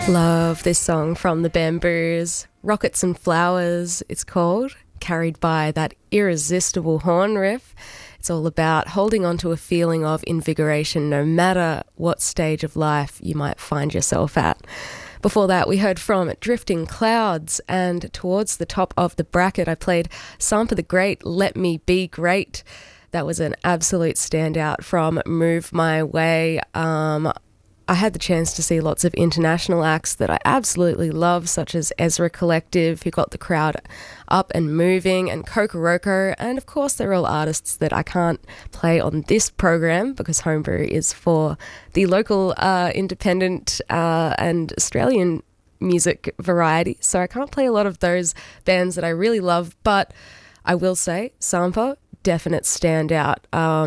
Love this song from the Bamboos. Rockets and Flowers, it's called, carried by that irresistible horn riff. It's all about holding on to a feeling of invigoration no matter what stage of life you might find yourself at. Before that, we heard from Drifting Clouds, and towards the top of the bracket, I played Sampa the Great, Let Me Be Great. That was an absolute standout from Move My Way. I had the chance to see lots of international acts that I absolutely love, such as Ezra Collective, who got the crowd up and moving, and Kokoroko, and of course they're all artists that I can't play on this program because Homebrew is for the local independent and Australian music variety, so I can't play a lot of those bands that I really love, but I will say Sampa, definite standout.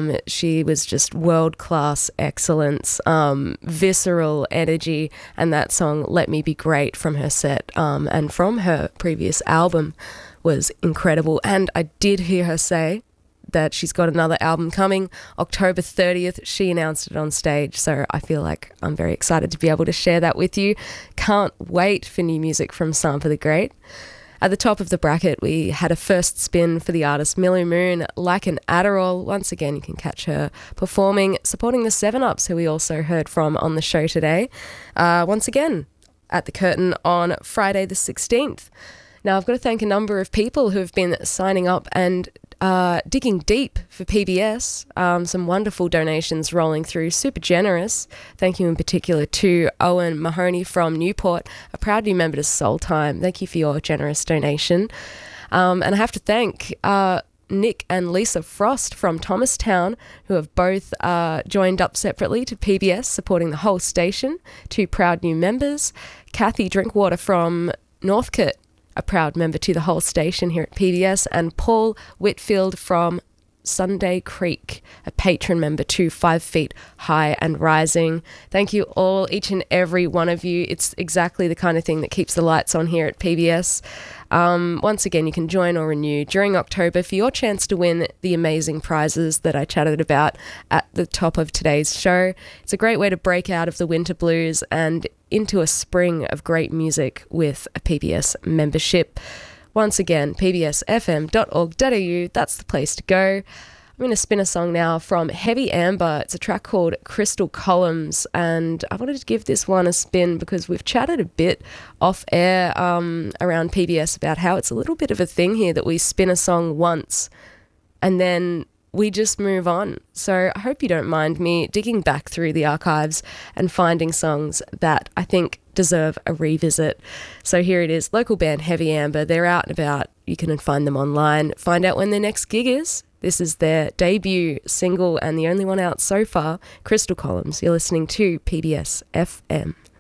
She was just world-class excellence, visceral energy, and that song Let Me Be Great from her set and from her previous album was incredible. And I did hear her say that she's got another album coming October 30th. She announced it on stage, so I feel like I'm very excited to be able to share that with you. Can't wait for new music from Sampa the Great. At the top of the bracket, we had a first spin for the artist Millie Moon, Like an Adderall. Once again, you can catch her performing, supporting the 7-Ups, who we also heard from on the show today. Once again, at the Curtain on Friday the 16th. Now, I've got to thank a number of people who have been signing up and digging deep for PBS. Some wonderful donations rolling through, super generous. Thank you in particular to Owen Mahoney from Newport, a proud new member to Soul Time. Thank you for your generous donation. And I have to thank Nick and Lisa Frost from Thomastown, who have both joined up separately to PBS, supporting the whole station. Two proud new members. Kathy Drinkwater from Northcote, a proud member to the whole station here at PBS, and Paul Whitfield from Sunday Creek, a patron member to 5 Feet High and Rising. Thank you all, each and every one of you. It's exactly the kind of thing that keeps the lights on here at PBS. Once again, you can join or renew during October for your chance to win the amazing prizes that I chatted about at the top of today's show. It's a great way to break out of the winter blues and into a spring of great music with a PBS membership. Once again, pbsfm.org.au, that's the place to go. I'm going to spin a song now from Heavy Amber. It's a track called Crystal Columns, and I wanted to give this one a spin because we've chatted a bit off air around PBS about how it's a little bit of a thing here that we spin a song once and then we just move on. So I hope you don't mind me digging back through the archives and finding songs that I think deserve a revisit. So here it is, local band Heavy Amber. They're out and about. You can find them online. Find out when their next gig is. This is their debut single and the only one out so far, Crystal Columns. You're listening to PBS FM.